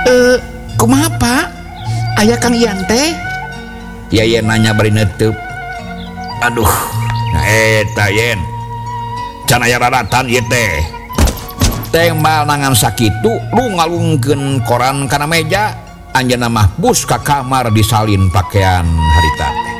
Kumaha Pak? Aya Kang Ian teh? Ya nanya bari neutup. Aduh, eta yen. Can aya raratan ieu teh. Tembal nangan sakitu lu ngalungkeun koran kana meja, anjeunna mah bus ka kamar disalin pakaian harita teh.